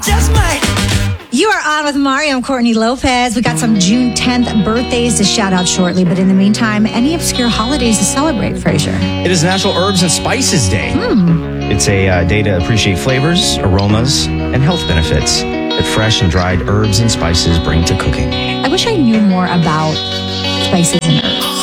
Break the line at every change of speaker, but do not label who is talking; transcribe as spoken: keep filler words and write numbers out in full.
Just might.
You are on with Mario and Courtney Lopez. We got some June tenth birthdays to shout out shortly, but in the meantime, any obscure holidays to celebrate, Fraser?
It is National Herbs and Spices Day.
Hmm.
It's a uh, day to appreciate flavors, aromas, and health benefits that fresh and dried herbs and spices bring to cooking.
I wish I knew more about spices and herbs.